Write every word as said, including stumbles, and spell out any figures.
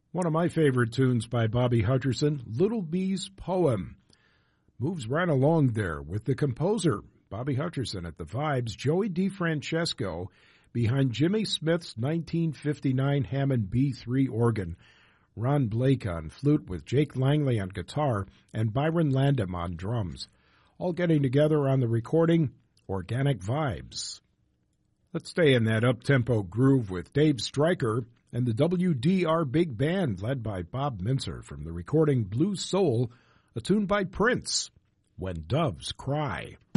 One of my favorite tunes by Bobby Hutcherson, Little Bee's Poem. Moves right along there with the composer, Bobby Hutcherson at the vibes, Joey DeFrancesco behind Jimmy Smith's nineteen fifty-nine Hammond B three organ, Ron Blake on flute with Jake Langley on guitar, and Byron Landam on drums. All getting together on the recording, Organic Vibes. Let's stay in that up-tempo groove with Dave Stryker and the W D R Big Band led by Bob Mincer from the recording Blue Soul, a tune by Prince, When Doves Cry.